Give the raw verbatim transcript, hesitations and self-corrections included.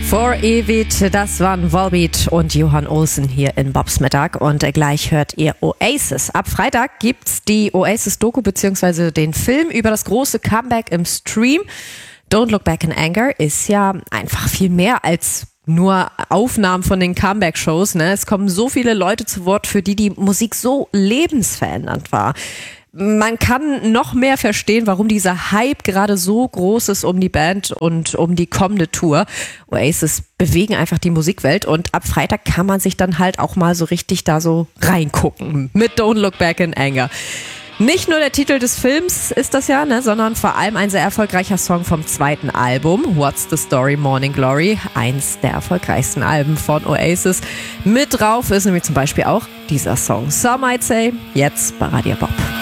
For Ewig, das waren Volbeat und Johann Olsen hier in Bobs Mittag und gleich hört ihr Oasis. Ab Freitag gibt's die Oasis-Doku bzw. den Film über das große Comeback im Stream. Don't Look Back in Anger ist ja einfach viel mehr als nur Aufnahmen von den Comeback-Shows. Ne? Es kommen so viele Leute zu Wort, für die die Musik so lebensverändernd war. Man kann noch mehr verstehen, warum dieser Hype gerade so groß ist um die Band und um die kommende Tour. Oasis bewegen einfach die Musikwelt und ab Freitag kann man sich dann halt auch mal so richtig da so reingucken mit Don't Look Back in Anger. Nicht nur der Titel des Films ist das ja, ne, sondern vor allem ein sehr erfolgreicher Song vom zweiten Album, What's the Story, Morning Glory, eins der erfolgreichsten Alben von Oasis. Mit drauf ist nämlich zum Beispiel auch dieser Song, Some Might Say, jetzt bei Radio Bob.